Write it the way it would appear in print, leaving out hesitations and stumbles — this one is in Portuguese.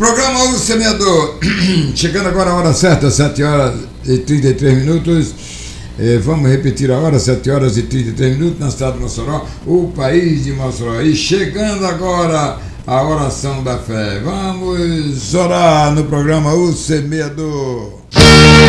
Programa O Semeador. Chegando agora a hora certa, 7 horas e 33 minutos. Vamos repetir a hora, 7 horas e 33 minutos, na cidade de Mossoró, o país de Mossoró. E chegando agora a oração da fé. Vamos orar no programa O Semeador.